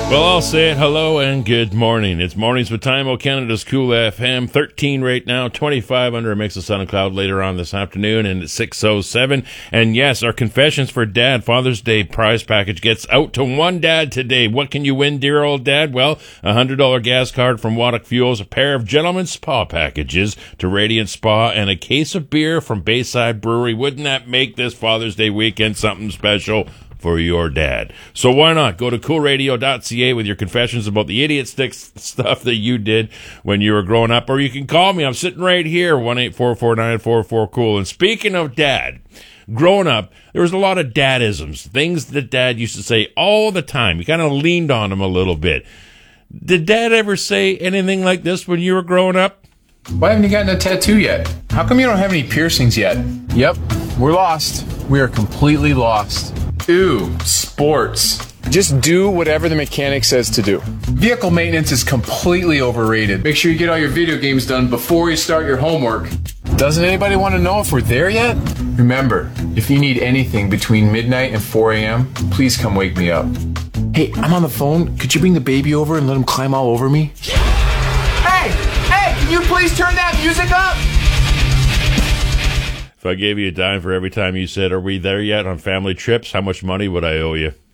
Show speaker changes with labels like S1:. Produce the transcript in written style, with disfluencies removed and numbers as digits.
S1: Well, I'll say it. Hello and good morning. It's Mornings with Time, Canada's Cool FM. 13 right now, 25 under a mix of sun and cloud later on this afternoon, and it's 6:07. And yes, our Confessions for Dad Father's Day prize package gets out to one dad today. What can you win, dear old dad? Well, a $100 gas card from Waddock Fuels, a pair of Gentleman's Spa packages to Radiant Spa, and a case of beer from Bayside Brewery. Wouldn't that make this Father's Day weekend something special for your dad? So why not go to coolradio.ca with your confessions about the idiot stuff that you did when you were growing up, or you can call me. I'm sitting right here, 1-844-944-COOL. And speaking of dad, growing up, there was a lot of dadisms, things that dad used to say all the time. You kind of leaned on him a little bit. Did dad ever say anything like this when you were growing up?
S2: Why haven't you gotten a tattoo yet? How come you don't have any piercings yet? Yep, we're lost. We are completely lost. Ooh, sports. Just do whatever the mechanic says to do. Vehicle maintenance is completely overrated. Make sure you get all your video games done before you start your homework. Doesn't anybody want to know if we're there yet? Remember, if you need anything between midnight and 4 a.m., please come wake me up. Hey, I'm on the phone. Could you bring the baby over and let him climb all over me? Hey, can you please turn that music up?
S1: If I gave you a dime for every time you said, "Are we there yet?" on family trips, how much money would I owe you?